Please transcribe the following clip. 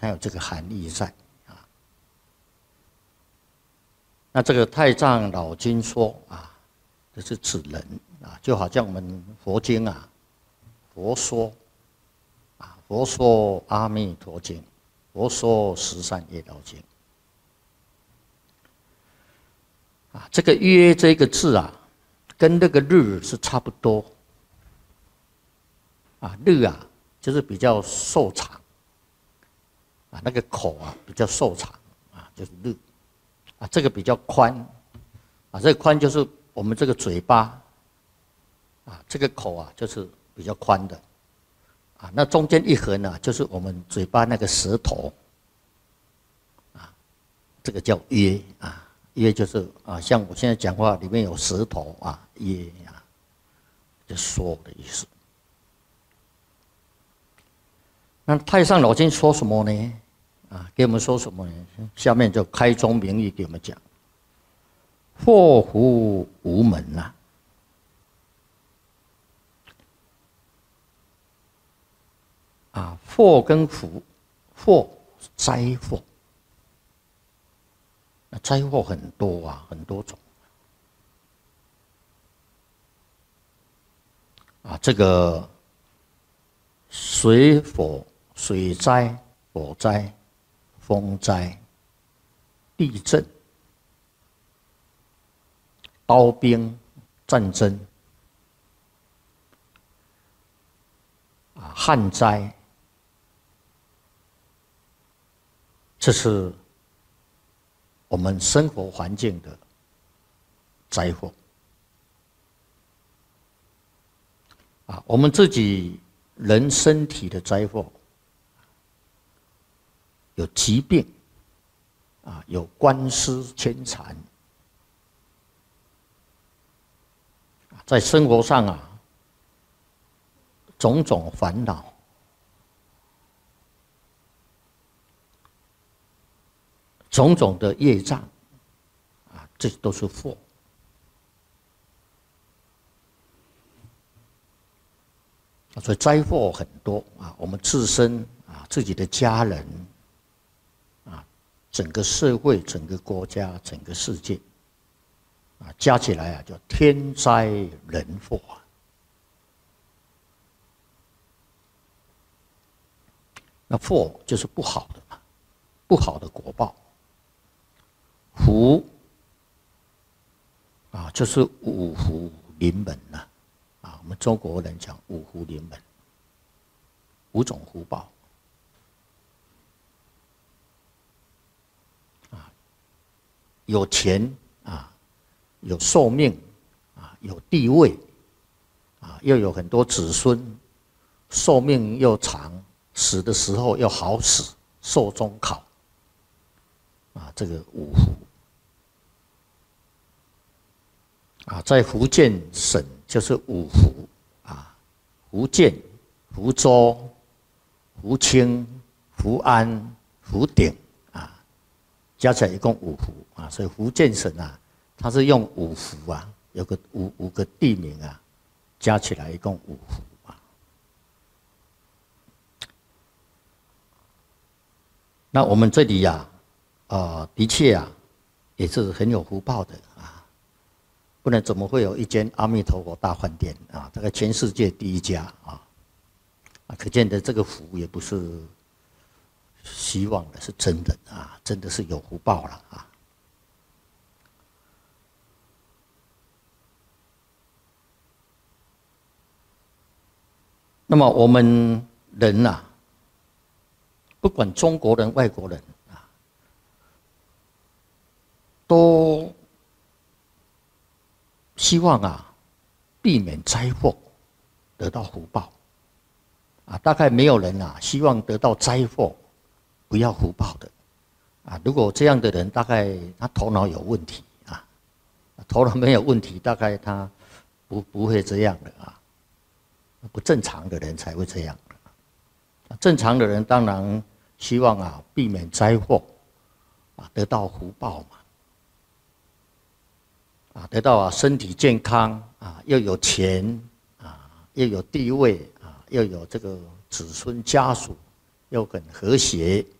它有这个含义在啊。那这个太上老君说啊，这是指人啊，就好像我们佛经啊，佛说啊，佛说阿弥陀经，佛说十善业道经啊，这个约这个字啊，跟那个日是差不多啊，日啊就是比较瘦长啊，那个口啊比较瘦长啊，就是日啊，这个比较宽啊，这个宽就是我们这个嘴巴啊，这个口啊就是比较宽的啊，那中间一横啊，就是我们嘴巴那个舌头啊，这个叫约啊，约就是啊，像我现在讲话里面有舌头啊，约啊，就说的意思。那太上老君说什么呢？啊，给我们说什么呢？下面就开宗明义给我们讲：祸福无门呐、啊，祸跟福，祸灾祸，那灾祸很多啊，很多种啊，这个水灾、火灾、风灾、地震、刀兵、战争啊，旱灾，这是我们生活环境的灾祸啊，我们自己人身体的灾祸。有疾病啊，有官司牵缠，在生活上啊，种种烦恼，种种的业障啊，这都是祸。所以灾祸很多啊，我们自身啊，自己的家人。整个社会、整个国家、整个世界，啊，加起来啊，叫天灾人祸啊。那祸就是不好的嘛，不好的果报。福啊，就是五福临门呐，啊，我们中国人讲五福临门，5种福报。有钱啊，有寿命啊，有地位啊，又有很多子孙，寿命又长，死的时候又好死，寿终考啊，这个五福啊，在福建省就是五福啊，福建、福州、福清、福安、福鼎。加起来一共5福啊，所以福建省啊，它是用5福啊，有个五个地名啊，加起来一共5福啊。那我们这里呀，的确啊，也是很有福报的啊，不然怎么会有一间阿弥陀佛大饭店啊？这个全世界第1家啊，可见的这个福也不是希望的，是真的啊，真的是有福报了啊。那么我们人呐，不管中国人、外国人啊，都希望啊，避免灾祸，得到福报啊。大概没有人啊，希望得到灾祸，不要福报的啊。如果这样的人，大概他头脑有问题啊，头脑没有问题，大概他不会这样的啊。不正常的人才会这样的。正常的人当然希望啊，避免灾祸啊，得到福报嘛。啊，得到啊身体健康啊，又有钱啊，又有地位啊，又有这个子孙家属，又很和谐